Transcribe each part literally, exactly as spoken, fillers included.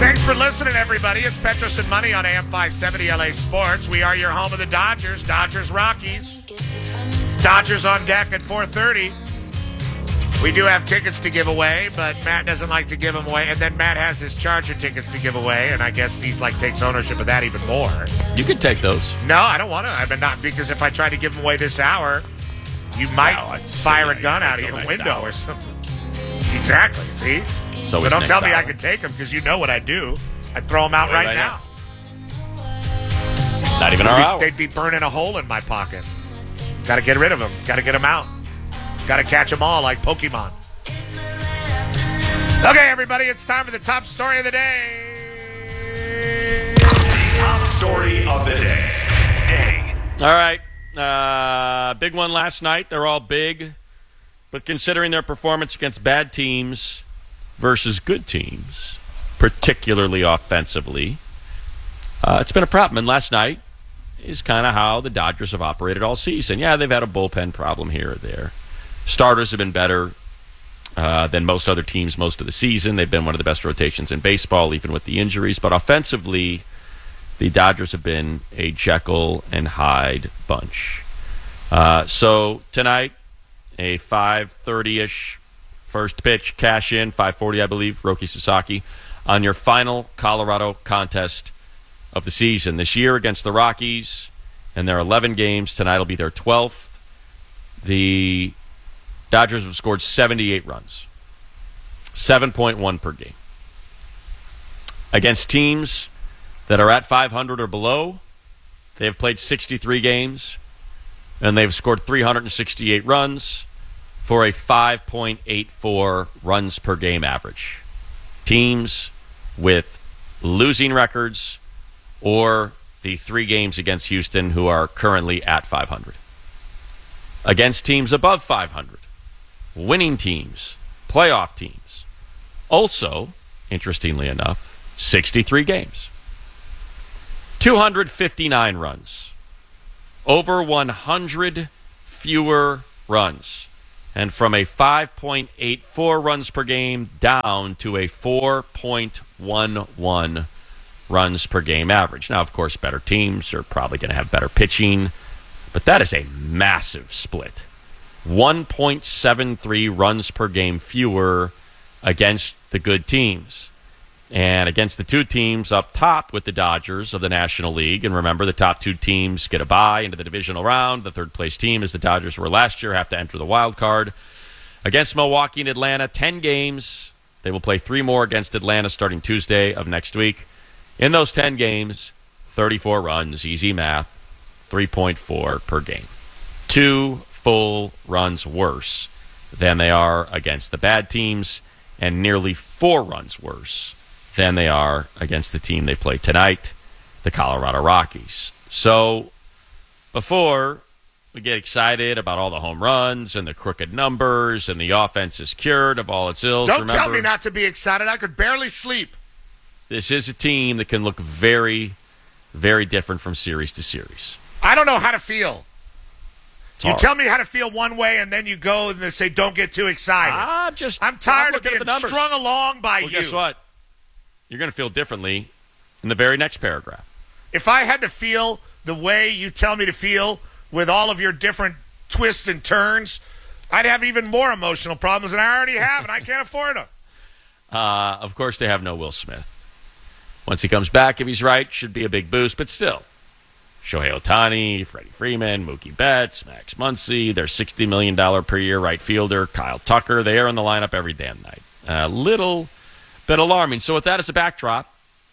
Thanks for listening, everybody. It's Petros and Money on A M five seventy L A Sports. We are your home of the Dodgers, Dodgers Rockies. Dodgers on deck at four thirty. We do have tickets to give away, but Matt doesn't like to give them away. And then Matt has his Charger tickets to give away, and I guess he's like takes ownership of that even more. You can take those. No, I don't want to. I mean, not because if I try to give them away this hour, you might No, fire a gun out of your window hour. or something. Exactly. See. So, so don't tell me hour. I can take them because you know what I do. I'd throw them out right, right now. now. Not even they'd our be, hour. They'd be burning a hole in my pocket. Got to get rid of them. Got to get them out. Got to catch them all like Pokemon. Okay, everybody, it's time for the top story of the day. Top story of the day. A. All right. Uh, big one last night. They're all big. But considering their performance against bad teams versus good teams, particularly offensively, uh, it's been a problem. And last night is kind of how the Dodgers have operated all season. Yeah, they've had a bullpen problem here or there. Starters have been better uh, than most other teams most of the season. They've been one of the best rotations in baseball, even with the injuries. But offensively, the Dodgers have been a Jekyll and Hyde bunch. Uh, so tonight, a five thirty-ish first pitch, cash in, five forty, I believe, Roki Sasaki, on your final Colorado contest of the season this year against the Rockies. And there are eleven games. Tonight will be their twelfth. The Dodgers have scored seventy-eight runs, seven point one per game. Against teams that are at five hundred or below, they have played sixty-three games, and they've scored three hundred sixty-eight runs for a five point eight four runs per game average. Teams with losing records or the three games against Houston who are currently at five hundred. Against teams above five hundred, winning teams, playoff teams. Also, interestingly enough, sixty-three games. two hundred fifty-nine runs. Over one hundred fewer runs. And from a five point eight four runs per game down to a four point one one runs per game average. Now, of course, better teams are probably going to have better pitching, but that is a massive split. one point seven three runs per game fewer against the good teams. And against the two teams up top with the Dodgers of the National League, and remember, the top two teams get a bye into the divisional round. The third-place team, as the Dodgers were last year, have to enter the wild card. Against Milwaukee and Atlanta, ten games. They will play three more against Atlanta starting Tuesday of next week. In those ten games, thirty-four runs, easy math, three point four per game. Two full runs worse than they are against the bad teams, and nearly four runs worse than they are against the team they play tonight, the Colorado Rockies. So before we get excited about all the home runs and the crooked numbers and the offense is cured of all its ills, Don't remember, tell me not to be excited. I could barely sleep. This is a team that can look very, very different from series to series. I don't know how to feel. It's you hard. tell me how to feel one way, and then you go and they say, don't get too excited. I'm just I'm tired I'm of looking at being the numbers. strung along by Well, you. guess what? You're going to feel differently in the very next paragraph. If I had to feel the way you tell me to feel with all of your different twists and turns, I'd have even more emotional problems than I already have, and I can't afford them. Uh, of course, they have no Will Smith. Once he comes back, if he's right, should be a big boost, but still. Shohei Ohtani, Freddie Freeman, Mookie Betts, Max Muncy, their sixty million dollars per year right fielder, Kyle Tucker, they are in the lineup every damn night. A little bit alarming. So with that as a backdrop,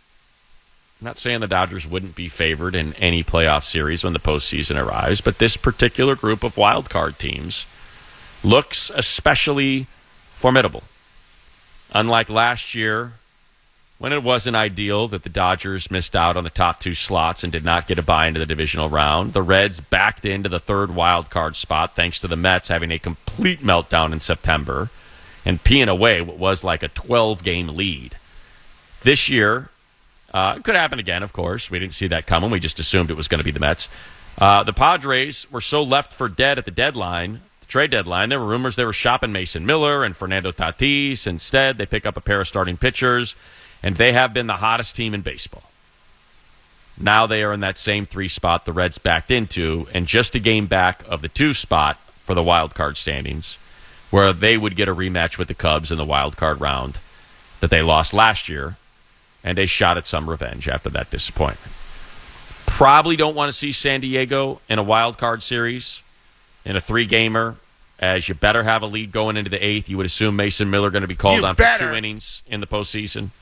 I'm not saying the Dodgers wouldn't be favored in any playoff series when the postseason arrives, but this particular group of wild card teams looks especially formidable. Unlike last year, when it wasn't ideal that the Dodgers missed out on the top two slots and did not get a bye into the divisional round, the Reds backed into the third wild card spot thanks to the Mets having a complete meltdown in September and peeing away what was like a twelve-game lead. This year, uh, it could happen again, of course. We didn't see that coming. We just assumed it was going to be the Mets. Uh, the Padres were so left for dead at the deadline, the trade deadline. There were rumors they were shopping Mason Miller and Fernando Tatis. Instead, they pick up a pair of starting pitchers And they have been the hottest team in baseball. Now they are in that same three spot the Reds backed into, and just a game back of the two spot for the wild card standings, where they would get a rematch with the Cubs in the wild card round that they lost last year, and a shot at some revenge after that disappointment. Probably don't want to see San Diego in a wild card series in a three-gamer, as you better have a lead going into the eighth. You would assume Mason Miller going to be called You on better. for two innings in the postseason.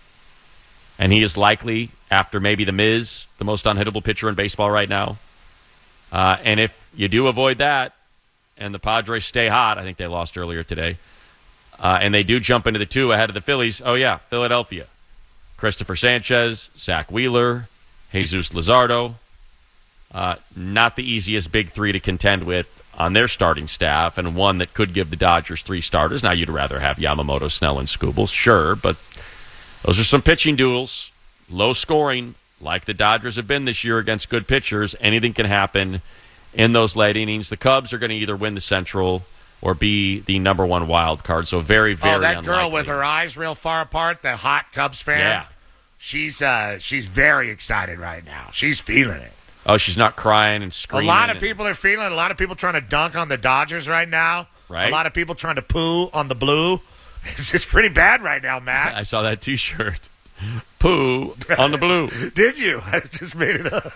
And he is likely, after maybe the Miz, the most unhittable pitcher in baseball right now. Uh, and if you do avoid that, and the Padres stay hot, I think they lost earlier today, uh, and they do jump into the two ahead of the Phillies, oh yeah, Philadelphia. Christopher Sanchez, Zach Wheeler, Jesus Luzardo. Uh, not the easiest big three to contend with on their starting staff, and one that could give the Dodgers three starters. Now, you'd rather have Yamamoto, Snell, and Skubal, sure, but those are some pitching duels, low scoring, like the Dodgers have been this year against good pitchers. Anything can happen in those late innings. The Cubs are going to either win the Central or be the number one wild card, so very, very Oh, that unlikely. girl with her eyes real far apart, the hot Cubs fan. Yeah. She's uh, she's very excited right now. She's feeling it. Oh, she's not crying and A screaming. lot of and- people are feeling it. A lot of people trying to dunk on the Dodgers right now. Right. A lot of people trying to poo on the blue. It's just pretty bad right now, Matt. I saw that T-shirt. Poo on the blue. Did you? I just made it up.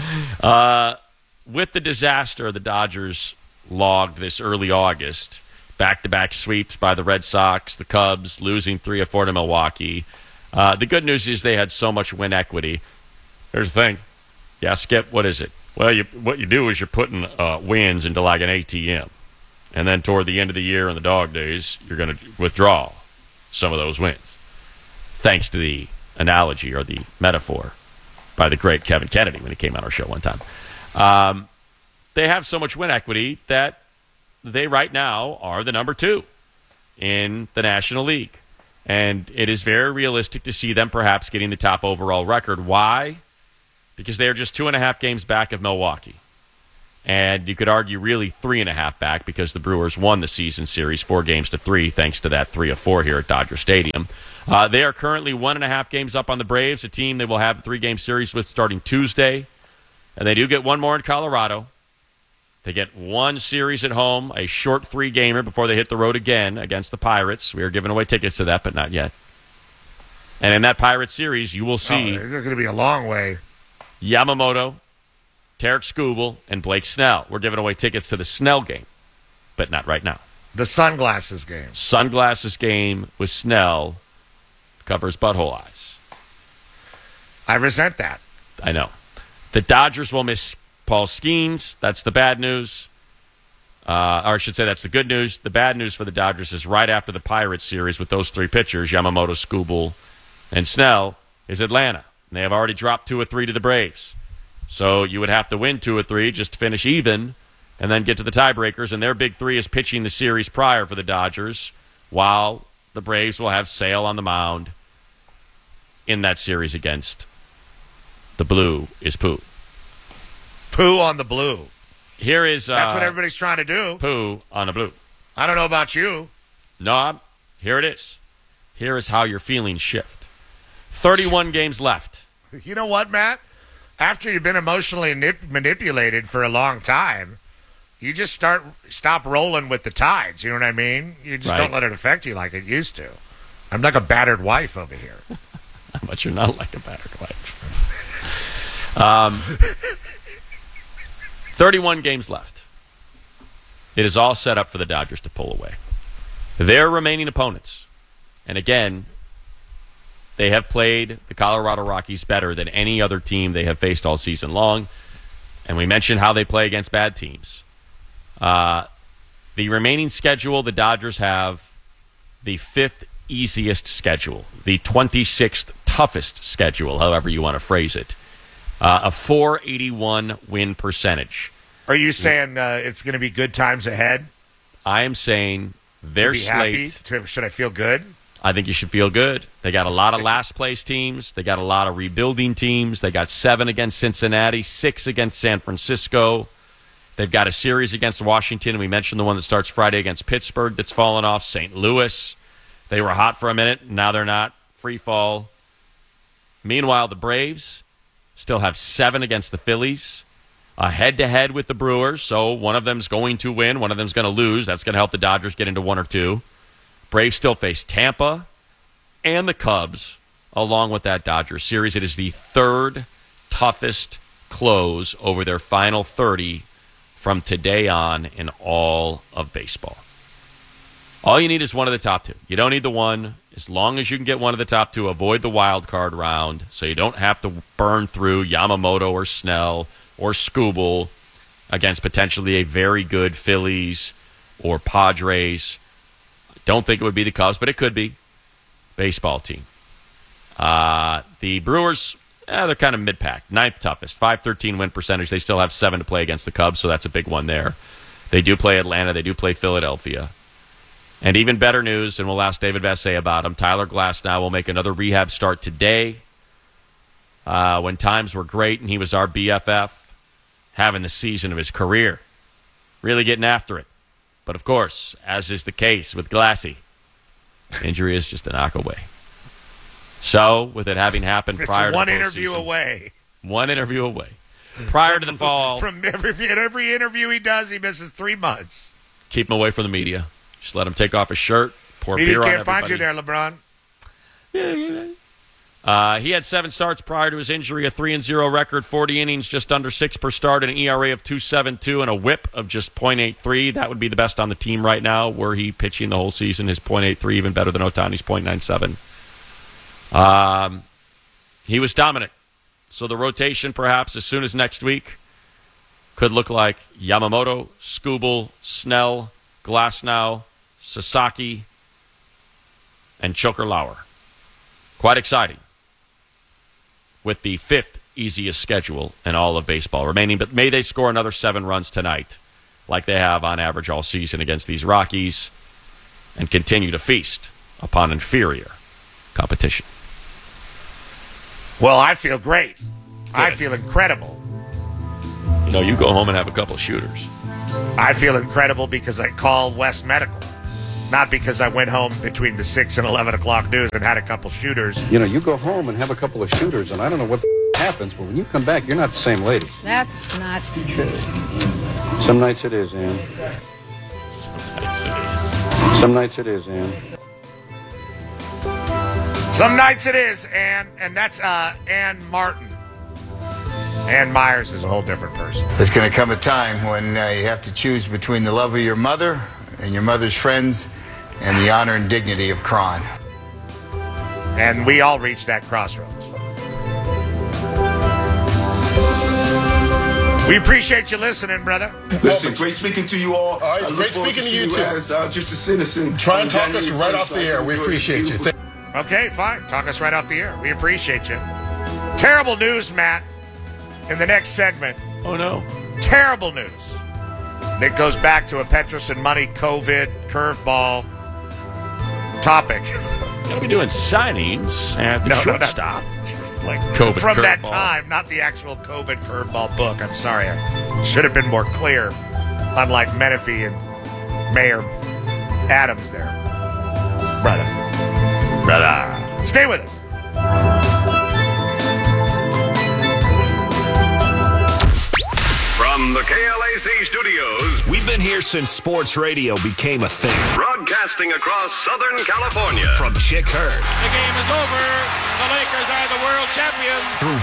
Uh, with the disaster the Dodgers logged this early August, back-to-back sweeps by the Red Sox, the Cubs, losing three or four to Milwaukee. Uh, the good news is they had so much win equity. Here's the thing. Yeah, Skip, what is it? Well, you, what you do is you're putting uh, wins into like an A T M. And then toward the end of the year in the dog days, you're going to withdraw some of those wins. Thanks to the analogy or the metaphor by the great Kevin Kennedy when he came on our show one time. Um, they have so much win equity that they right now are the number two in the National League. And it is very realistic to see them perhaps getting the top overall record. Why? Because they are just two and a half games back of Milwaukee. And you could argue really three and a half back because the Brewers won the season series four games to three thanks to that three of four here at Dodger Stadium. Uh, they are currently one and a half games up on the Braves, a team they will have a three-game series with starting Tuesday. And they do get one more in Colorado. They get one series at home, a short three-gamer before they hit the road again against the Pirates. We are giving away tickets to that, but not yet. And in that Pirates series, you will see Oh, it's going to be a long way. Yamamoto, Tarek Skubal, and Blake Snell. We're giving away tickets to the Snell game, but not right now. The sunglasses game. Sunglasses game with Snell covers butthole eyes. I resent that. I know. The Dodgers will miss Paul Skeens. That's the bad news. Uh, or I should say that's the good news. The bad news for the Dodgers is right after the Pirates series with those three pitchers, Yamamoto, Skubal, and Snell, is Atlanta. And they have already dropped two or three to the Braves. So you would have to win two or three just to finish even and then get to the tiebreakers. And their big three is pitching the series prior for the Dodgers, while the Braves will have Sale on the mound in that series against the Blue is Pooh. Poo on the blue. Here is uh, That's what everybody's trying to do. Pooh on the Blue. I don't know about you. No, I'm, here it is. Here is how your feelings shift. thirty-one games left. You know what, Matt? After you've been emotionally nip- manipulated for a long time, you just start stop rolling with the tides. You know what I mean? You just Right. don't let it affect you like it used to. I'm like a battered wife over here. But you're not like a battered wife. um, thirty-one games left. It is all set up for the Dodgers to pull away. Their remaining opponents, and again, they have played the Colorado Rockies better than any other team they have faced all season long. And we mentioned how they play against bad teams. Uh, the remaining schedule, the Dodgers have the fifth easiest schedule, the twenty-sixth toughest schedule, however you want to phrase it. Uh, a four eighty-one win percentage. Are you saying uh, it's going to be good times ahead? I am saying their to be happy? slate. To, should I feel good? I think you should feel good. They got a lot of last place teams. They got a lot of rebuilding teams. They got seven against Cincinnati, six against San Francisco. They've got a series against Washington, and we mentioned the one that starts Friday against Pittsburgh that's fallen off. Saint Louis. They were hot for a minute. Now they're not. Free fall. Meanwhile, the Braves still have seven against the Phillies. A head-to-head with the Brewers, so one of them's going to win, one of them's going to lose. That's going to help the Dodgers get into one or two. Braves still face Tampa and the Cubs along with that Dodgers series. It is the third toughest close over their final thirty from today on in all of baseball. All you need is one of the top two. You don't need the one. As long as you can get one of the top two, avoid the wild card round so you don't have to burn through Yamamoto or Snell or Skubal against potentially a very good Phillies or Padres. Don't think it would be the Cubs, but it could be. Baseball team. Uh, the Brewers, eh, they're kind of mid-pack. Ninth toughest. five thirteen win percentage. They still have seven to play against the Cubs, so that's a big one there. They do play Atlanta. They do play Philadelphia. And even better news, and we'll ask David Vassegh about him, Tyler Glasnow will make another rehab start today. Uh, when times were great and he was our B F F, having the season of his career, really getting after it. But, of course, as is the case with Glassy, injury is just a knock away. So, with it having happened it's prior to one the interview postseason, away. One interview away. Prior to the fall. From every, every interview he does, he misses three months. Keep him away from the media. Just let him take off his shirt, pour Media beer on can't everybody. find you there, LeBron. Yeah, yeah. Uh, he had seven starts prior to his injury, a three and zero record, forty innings, just under six per start, an E R A of two point seven two, and a whip of just point eight three. That would be the best on the team right now. Were he pitching the whole season, his point eight three even better than Ohtani's point nine seven. Um, he was dominant. So the rotation, perhaps as soon as next week, could look like Yamamoto, Skubal, Snell, Glasnow, Sasaki, and Choker Lauer. Quite exciting. With the fifth easiest schedule in all of baseball remaining. But may they score another seven runs tonight, like they have on average all season against these Rockies, and continue to feast upon inferior competition. Well, I feel great. Good. I feel incredible. You know, you go home and have a couple of shooters. I feel incredible because I called West Medical. Not because I went home between the six and eleven o'clock news and had a couple shooters. You know, you go home and have a couple of shooters, and I don't know what the happens, but when you come back, you're not the same lady. That's not true. Some nights it is, Ann. Some nights it is, Ann. Some nights it is, Ann, and that's uh, Ann Martin. Ann Myers is a whole different person. There's going to come a time when uh, you have to choose between the love of your mother and your mother's friends and the honor and dignity of Kron. And we all reach that crossroads. We appreciate you listening, brother. Listen, great speaking to you all. All right, I look great forward speaking to to you, you too. as uh, just a citizen. Try and on talk us January right first, off the so I air. can We enjoy appreciate this you. beautiful- Okay, fine. Talk us right off the air. We appreciate you. Terrible news, Matt, in the next segment. Oh, no. Terrible news that goes back to a Petros and Money COVID curveball topic. Going to be doing signings at the No, no, no. shortstop. Like COVID from that curveball. time, not the actual COVID curveball book. I'm sorry. I should have been more clear, unlike Menifee and Mayor Adams there. Brother. Brother. Stay with us. From the K L A C studios, We've been here since sports radio became a thing. broadcasting across Southern California. From Chick Hearn The game is over. The Lakers are the world champions. through